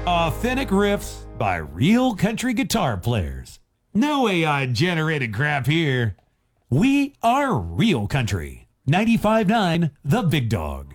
Authentic riffs by real country guitar players. No AI-generated crap here. We are real country. 95.9 The Big Dog.